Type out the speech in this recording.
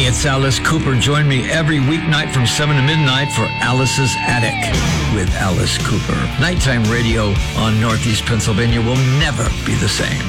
Hey, it's Alice Cooper. Join me every weeknight from 7 to midnight for Alice's Attic with Alice Cooper. Nighttime radio on Northeast Pennsylvania will never be the same.